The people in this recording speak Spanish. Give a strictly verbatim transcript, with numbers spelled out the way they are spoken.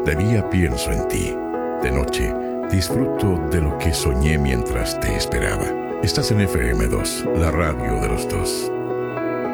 De día pienso en ti, de noche disfruto de lo que soñé mientras te esperaba. Estás en F M dos, la radio de los dos.